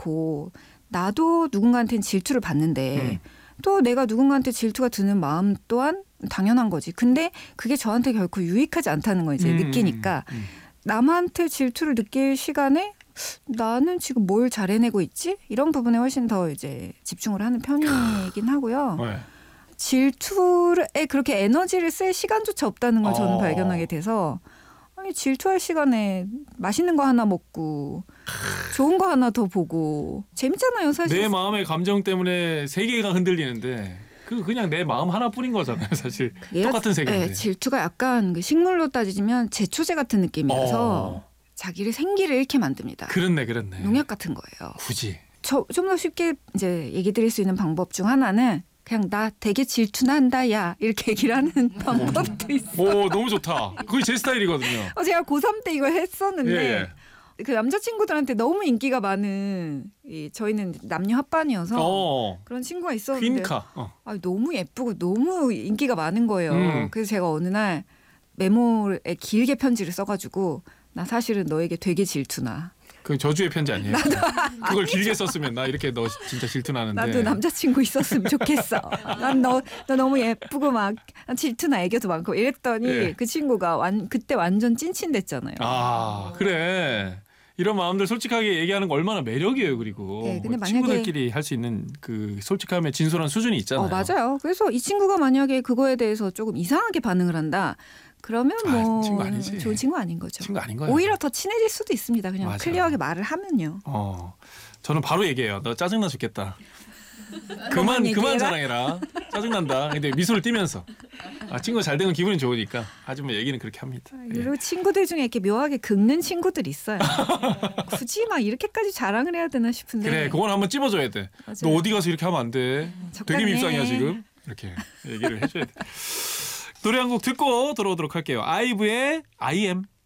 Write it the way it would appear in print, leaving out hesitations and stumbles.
않고 나도 누군가한테는 질투를 받는데 또 내가 누군가한테 질투가 드는 마음 또한 당연한 거지. 근데 그게 저한테 결코 유익하지 않다는 걸 이제 느끼니까 남한테 질투를 느낄 시간에 나는 지금 뭘 잘 해내고 있지? 이런 부분에 훨씬 더 이제 집중을 하는 편이긴 하고요. 네. 질투에 그렇게 에너지를 쓸 시간조차 없다는 걸 저는 발견하게 돼서 아니 질투할 시간에 맛있는 거 하나 먹고 좋은 거 하나 더 보고 재밌잖아요 사실. 내 마음의 감정 때문에 세계가 흔들리는데 그냥 내 마음 하나뿐인 거잖아요 사실. 똑같은 세계인데. 네, 질투가 약간 그 식물로 따지면 제초제 같은 느낌이라서 자기를 생기를 잃게 만듭니다. 그렇네. 농약 같은 거예요. 굳이. 좀 더 쉽게 이제 얘기 드릴 수 있는 방법 중 하나는 그냥 나 되게 질투난다 야 이렇게 얘기를 하는 방법도 있어요. 오 너무 좋다. 그게 제 스타일이거든요. 제가 고3 때 이걸 했었는데 예. 그 남자친구들한테 너무 인기가 많은 저희는 남녀 합반이어서 그런 친구가 있었는데 퀸카. 너무 예쁘고 너무 인기가 많은 거예요. 그래서 제가 어느 날 메모에 길게 편지를 써가지고 나 사실은 너에게 되게 질투나. 그 저주의 편지 아니에요? 그걸 길게 썼으면 나 이렇게 너 진짜 질투나는데. 나도 남자친구 있었으면 좋겠어. 난 너 너무 예쁘고 막 질투나 애교도 많고 이랬더니 그 친구가 그때 완전 찐친 됐잖아요. 아 그래. 이런 마음들 솔직하게 얘기하는 거 얼마나 매력이에요. 그리고 근데 만약에 친구들끼리 할 수 있는 그 솔직함의 진솔한 수준이 있잖아요. 맞아요. 그래서 이 친구가 만약에 그거에 대해서 조금 이상하게 반응을 한다. 그러면 뭐 친구 아니지. 좋은 친구 아닌 거죠. 친구 아닌 거예요. 오히려 더 친해질 수도 있습니다. 그냥 맞아요. 클리어하게 말을 하면요. 저는 바로 얘기해요. 너 짜증나 죽겠다. 그만 자랑해라. 짜증난다. 근데 미소를 띠면서 친구 잘 되면 기분이 좋으니까 하지만 얘기는 그렇게 합니다. 그리고 친구들 중에 이렇게 묘하게 긁는 친구들이 있어요. 굳이 막 이렇게까지 자랑을 해야 되나 싶은데. 그래, 그건 한번 찝어줘야 돼. 맞아요. 너 어디 가서 이렇게 하면 안 돼. 되게 밉상이야 지금. 이렇게 얘기를 해줘야 돼. 노래 한 곡 듣고 돌아오도록 할게요. 아이브의 I am.